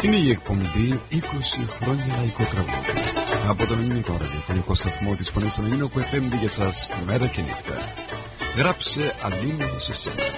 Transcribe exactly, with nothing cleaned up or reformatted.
Είναι η εκπομπή είκοσι χρόνια λαϊκό τραγούδι από τον ελληνικό ραδιοφωνικό σταθμό της Φωνής Αναγίνου που επέμπει για σας μέρα και νύχτα. Γράψε αντίμονο σε σένα.